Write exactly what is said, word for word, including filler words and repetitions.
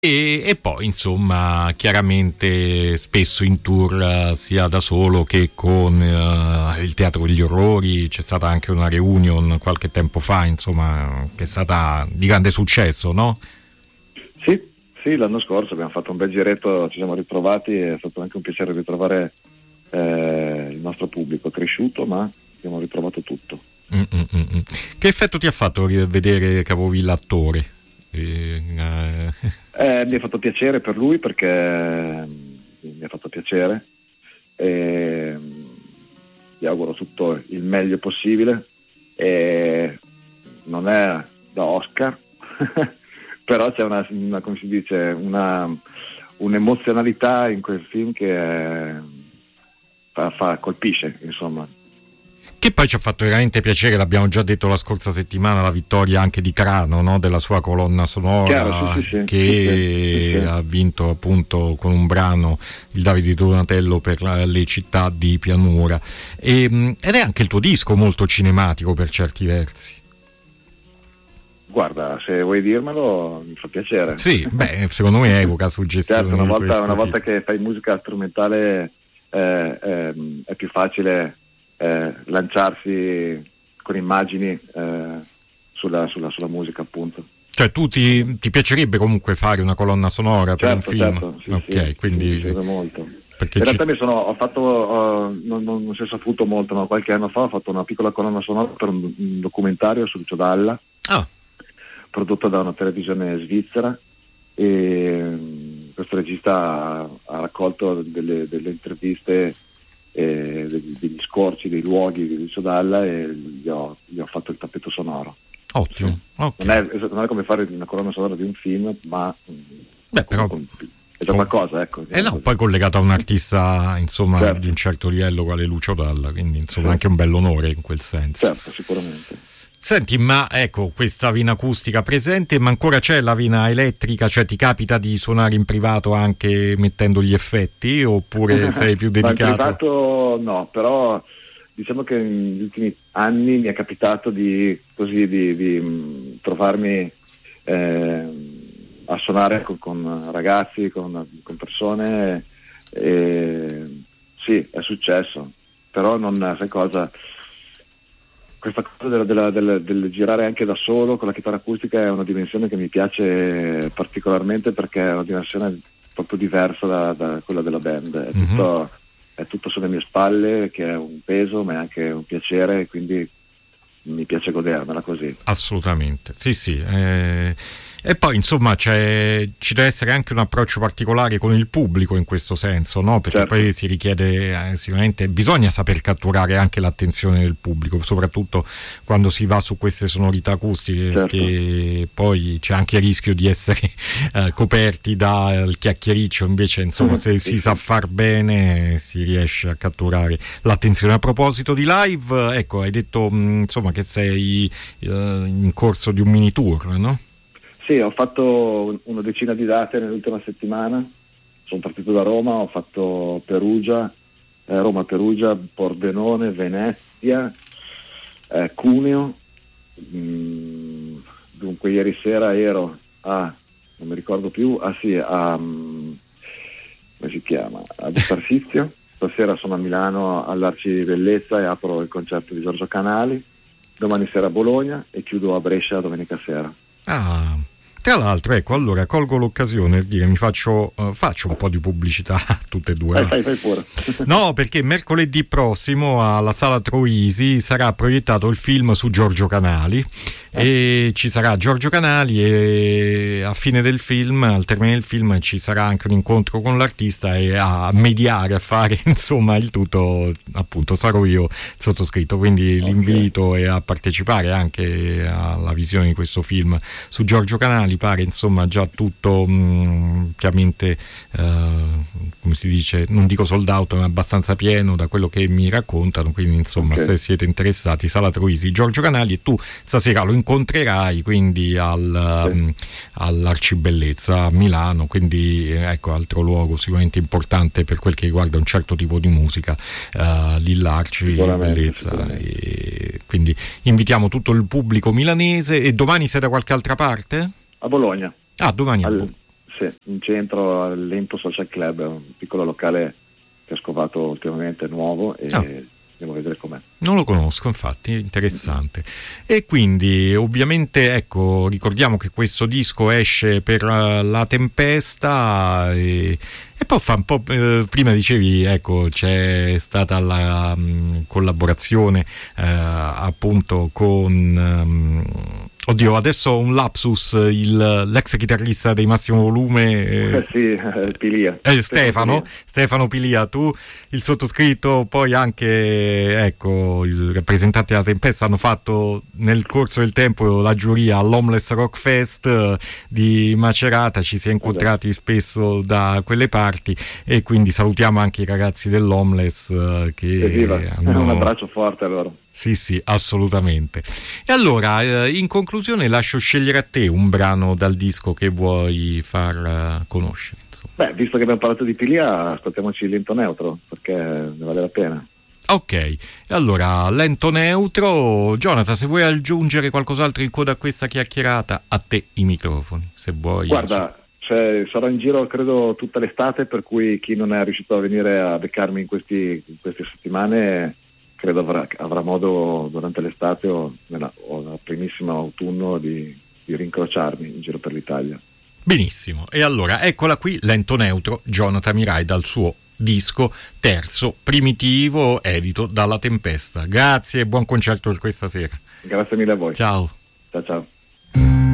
E, e poi insomma chiaramente spesso in tour uh, sia da solo che con uh, il Teatro degli Orrori. C'è stata anche una reunion qualche tempo fa, insomma, che è stata di grande successo, no? Sì, sì, l'anno scorso abbiamo fatto un bel giretto, ci siamo ritrovati, è stato anche un piacere ritrovare eh, il nostro pubblico cresciuto, ma abbiamo ritrovato tutto. Mm-mm-mm. Che effetto ti ha fatto vedere Capovilla attore? Eh, eh, mi ha fatto piacere per lui, perché mi ha fatto piacere, e gli auguro tutto il meglio possibile, e non è da Oscar però c'è una, una, come si dice, una un'emozionalità in quel film che è, fa, fa, colpisce, insomma. Che poi ci ha fatto veramente piacere, l'abbiamo già detto la scorsa settimana, la vittoria anche di Crano, no? Della sua colonna sonora. Chiaro, sì, sì, sì, che sì, sì, sì. ha vinto appunto con un brano il Davide Donatello per le città di pianura. E, ed è anche il tuo disco molto cinematico per certi versi. Guarda, se vuoi dirmelo mi fa piacere. Sì, beh, secondo me evoca suggestioni. Certo, una volta, una tipo. volta che fai musica strumentale eh, eh, è più facile Eh, lanciarsi con immagini eh, sulla, sulla, sulla musica, appunto. Cioè tu ti, ti piacerebbe comunque fare una colonna sonora per certo, un film? Certo, sì, ok, sì, quindi sì, molto. Perché in ci... realtà mi sono, ho fatto, uh, non, non, non si è saputo molto, ma qualche anno fa ho fatto una piccola colonna sonora per un, un documentario su Lucio Dalla, ah. prodotto da una televisione svizzera, e questo regista ha, ha raccolto delle, delle interviste, Eh, degli, degli scorci dei luoghi di Lucio Dalla, e gli ho, gli ho fatto il tappeto sonoro. Ottimo, sì. okay. non, è, non è come fare una colonna sonora di un film, ma Beh, però, con, è già qualcosa, ecco. Eh no, poi collegato a un artista, insomma, certo. di un certo livello quale Lucio Dalla, quindi insomma sì. Anche un bell'onore in quel senso. Certo, sicuramente. Senti, ma ecco, questa vena acustica presente, ma ancora c'è la vena elettrica? Cioè ti capita di suonare in privato anche mettendo gli effetti, oppure sei più dedicato? No, in privato no, però diciamo che negli ultimi anni mi è capitato di così di, di mh, trovarmi eh, a suonare con, con ragazzi, con, con persone, e, sì, è successo, però non sai cosa. Questa cosa della, della, del, del girare anche da solo con la chitarra acustica è una dimensione che mi piace particolarmente, perché è una dimensione proprio diversa da, da quella della band. È tutto, mm-hmm. è tutto sulle mie spalle, che è un peso ma è anche un piacere, quindi mi piace godermela così. Assolutamente, sì sì. Eh... E poi insomma c'è, ci deve essere anche un approccio particolare con il pubblico in questo senso, no? Perché certo. Poi si richiede eh, sicuramente, bisogna saper catturare anche l'attenzione del pubblico, soprattutto quando si va su queste sonorità acustiche, certo. Perché poi c'è anche il rischio di essere eh, coperti dal chiacchiericcio. Invece insomma se si sa far bene si riesce a catturare l'attenzione. A proposito di live, ecco, hai detto mh, insomma che sei eh, in corso di un mini tour, no? Sì, ho fatto una decina di date nell'ultima settimana, sono partito da Roma, ho fatto Perugia, eh, Roma, Perugia, Pordenone, Venezia, eh, Cuneo, mm, dunque ieri sera ero a, non mi ricordo più, ah sì, a, um, come si chiama, ad Starsizio, stasera sono a Milano all'Arcibellezza e apro il concerto di Giorgio Canali, domani sera a Bologna e chiudo a Brescia domenica sera. Ah, tra l'altro, ecco, allora colgo l'occasione per dire, mi faccio, uh, faccio un po' di pubblicità tutte e due. Eh, fai, fai pure. No, perché mercoledì prossimo alla Sala Troisi sarà proiettato il film su Giorgio Canali, eh. e ci sarà Giorgio Canali e a fine del film, al termine del film, ci sarà anche un incontro con l'artista e a mediare, a fare insomma il tutto, appunto sarò io sottoscritto, quindi okay. L'invito è a partecipare anche alla visione di questo film su Giorgio Canali. Pare insomma già tutto mh, chiaramente eh, come si dice, non dico sold out ma abbastanza pieno da quello che mi raccontano, quindi insomma okay. Se siete interessati, Sala Troisi, Giorgio Canali, e tu stasera lo incontrerai quindi al, sì. um, all'Arcibellezza a Milano, quindi ecco, altro luogo sicuramente importante per quel che riguarda un certo tipo di musica, uh, lì l'Arcibellezza, e quindi invitiamo tutto il pubblico milanese. E domani sei da qualche altra parte? A Bologna. Ah, domani Al, sì, in centro all'Empo Social Club, un piccolo locale che ho scovato ultimamente, nuovo, e ah. devo vedere com'è. Non lo conosco, infatti, interessante. E quindi ovviamente, ecco, ricordiamo che questo disco esce per uh, La Tempesta e, e poi fa un po', eh, prima dicevi, ecco, c'è stata la um, collaborazione uh, appunto con um, oddio, adesso ho un lapsus, il, l'ex chitarrista dei Massimo Volume, eh, sì, eh, Pilia. Eh, Stefano, Pilia. Stefano Pilia, tu, il sottoscritto, poi anche, ecco, i rappresentanti della Tempesta hanno fatto nel corso del tempo la giuria all'Homeless Rock Fest eh, di Macerata, ci si è incontrati esatto. spesso da quelle parti, e quindi salutiamo anche i ragazzi dell'Homeless eh, che Evviva. hanno... Un abbraccio forte a loro. Sì, sì, assolutamente. E allora, eh, in conclusione, lascio scegliere a te un brano dal disco che vuoi far uh, conoscere. Insomma. Beh, visto che abbiamo parlato di Pilia, ascoltiamoci Lento Neutro, perché ne vale la pena. Ok, e allora, Lento Neutro. Jonathan, se vuoi aggiungere qualcos'altro in coda a questa chiacchierata, a te i microfoni, se vuoi. Guarda, cioè, sarò in giro credo tutta l'estate, per cui chi non è riuscito a venire a beccarmi in, questi, in queste settimane... credo avrà, avrà modo durante l'estate o nella, o nel primissimo autunno di, di rincrociarmi in giro per l'Italia. Benissimo, e allora eccola qui, Lento Neutro, Jonathan Mirai dal suo disco terzo, Primitivo, edito dalla Tempesta. Grazie e buon concerto per questa sera. Grazie mille a voi. Ciao. Ciao ciao.